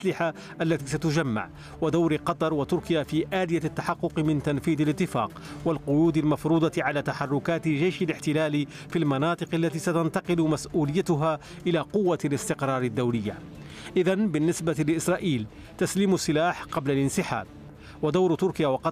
الأسلحة التي ستجمع، ودور قطر وتركيا في آلية التحقق من تنفيذ الاتفاق، والقيود المفروضة على تحركات جيش الاحتلال في المناطق التي ستنتقل مسؤوليتها إلى قوة الاستقرار الدولية. إذن بالنسبة لإسرائيل تسليم السلاح قبل الانسحاب، ودور تركيا وقطر